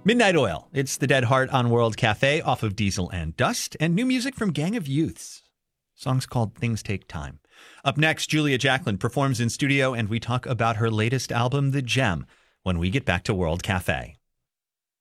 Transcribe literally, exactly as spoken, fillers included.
Midnight Oil. It's The Dead Heart on World Cafe off of Diesel and Dust, and new music from Gang of Youths. Song's called Things Take Time. Up next, Julia Jacklin performs in studio, and we talk about her latest album, The Gem, when we get back to World Cafe.